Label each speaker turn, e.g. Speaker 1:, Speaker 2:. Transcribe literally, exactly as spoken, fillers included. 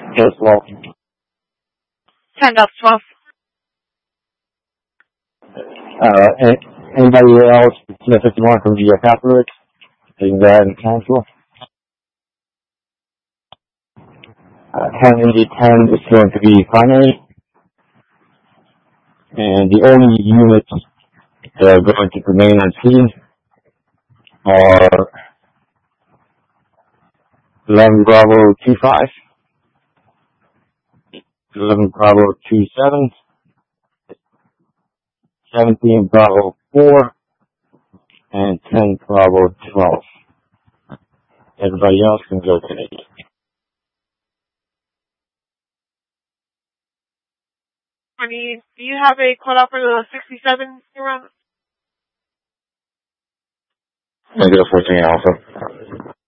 Speaker 1: Yes, well.
Speaker 2: ten Delta twelve.
Speaker 1: Uh, anybody else Smith fifty-one from the Catholic? Taking that in cancel. Uh, ten Indy ten is going to be primary. And the only units that are going to remain on scene are eleven Bravo two five, eleven Bravo two seven, seventeen Bravo four, and ten Bravo twelve. Everybody else can go today.
Speaker 2: I mean, do you have a cutoff for the sixty-seven around?
Speaker 1: Negative fourteen Alpha.